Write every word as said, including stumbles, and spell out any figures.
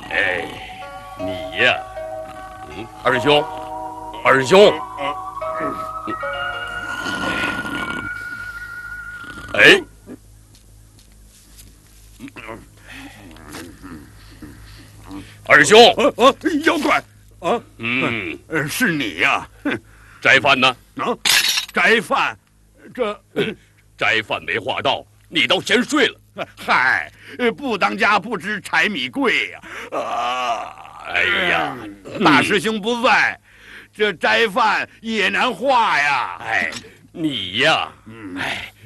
哎，你呀，嗯，二师兄，二师兄，哎，二师兄， 啊啊，妖怪，啊， 嗯， 是你呀？ 斋饭呢？ 啊，斋饭，这斋饭没画到，你倒先睡了。 嗨，不当家不知柴米贵呀！啊， 哎呀， 大师兄不在，这斋饭也难画呀！ 哎，你呀，哎，